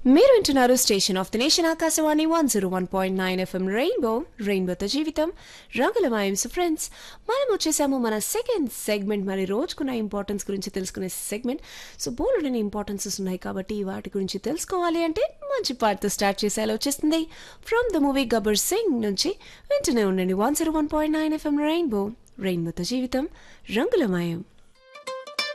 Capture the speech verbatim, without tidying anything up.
మీరు వింటున్నారు station of the nation Akashvani one zero one point nine FM rainbow రెయిన్బోతో జీవితం రంగులమయం. సో ఫ్రెండ్స్, మనం వచ్చేసాము మన సెకండ్ సెగ్మెంట్. మరి రోజుకున్న ఇంపార్టెన్స్ గురించి తెలుసుకునే సెగ్మెంట్. సో బోల్డెన్ ఇంపార్టెన్సెస్ ఉన్నాయి కాబట్టి వాటి గురించి తెలుసుకోవాలి అంటే మంచి పాటతో స్టార్ట్ చేసేలా వచ్చేస్తుంది. From the movie Gabbar Singh నుంచి వింటూనే ఉండండి one zero one point nine FM rainbow రెయిన్బోతో జీవితం రంగులమయం.